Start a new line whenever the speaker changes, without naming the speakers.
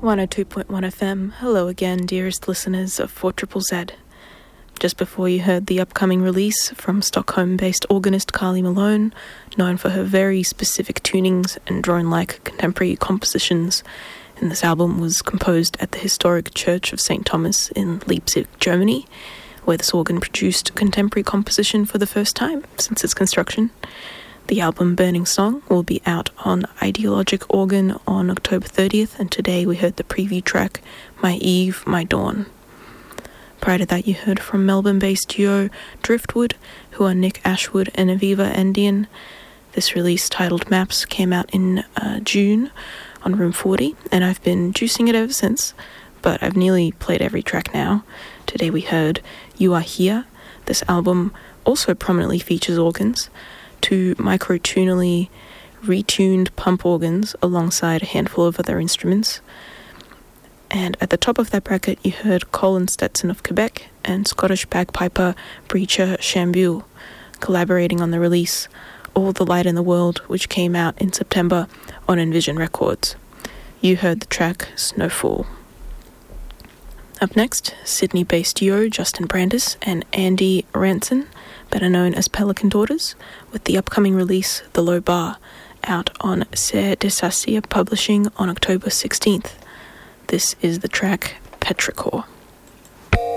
102.1 FM. Hello again, dearest listeners of 4ZZZ. Just before you heard the upcoming release from Stockholm-based organist Carly Malone, known for her very specific tunings and drone-like contemporary compositions, and this album was composed at the historic Church of St. Thomas in Leipzig, Germany, where this organ produced contemporary composition for the first time since its construction. The album Burning Song will be out on Ideologic Organ on October 30th, and today we heard the preview track My Eve, My Dawn. Prior to that, you heard from Melbourne-based duo Driftwood, who are Nick Ashwood and Aviva Andean. This release, titled Maps, came out in June on Room 40, and I've been juicing it ever since, but I've nearly played every track now. Today we heard You Are Here. This album also prominently features organs, two microtonally retuned pump organs alongside a handful of other instruments. And at the top of that bracket, you heard Colin Stetson of Quebec and Scottish bagpiper Breacher Shambuel collaborating on the release All the Light in the World, which came out in September on Envision Records. You heard the track Snowfall. Up next, Sydney-based duo Justin Brandis and Andy Ranson, better known as Pelican Daughters, with the upcoming release The Low Bar, out on Serre d'Essacia Publishing on October 16th. This is the track Petrichor.